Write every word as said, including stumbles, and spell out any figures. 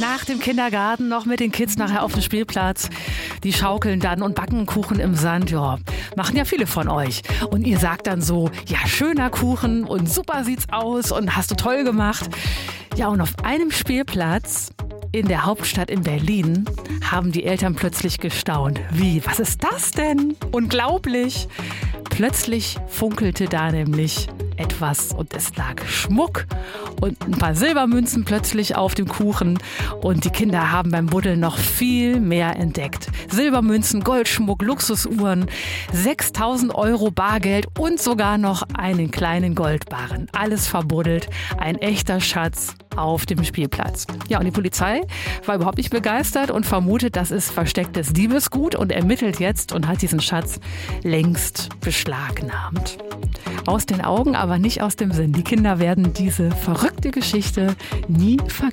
nach dem Kindergarten noch mit den Kids nachher auf dem Spielplatz. Die schaukeln dann und backen Kuchen im Sand. Ja, machen ja viele von euch. Und ihr sagt dann so, ja, schöner Kuchen und super sieht's aus und hast du toll gemacht. Ja, und auf einem Spielplatz in der Hauptstadt in Berlin haben die Eltern plötzlich gestaunt. Wie, was ist das denn? Unglaublich. Plötzlich funkelte da nämlich etwas und es lag Schmuck und ein paar Silbermünzen plötzlich auf dem Kuchen und die Kinder haben beim Buddeln noch viel mehr entdeckt. Silbermünzen, Goldschmuck, Luxusuhren, sechstausend Euro Bargeld und sogar noch einen kleinen Goldbarren. Alles verbuddelt, ein echter Schatz auf dem Spielplatz. Ja, und die Polizei war überhaupt nicht begeistert und vermutet, das ist verstecktes Diebesgut und ermittelt jetzt und hat diesen Schatz längst beschlagnahmt. Aus den Augen, aber nicht aus dem Sinn. Die Kinder werden diese verrückte Geschichte nie vergessen.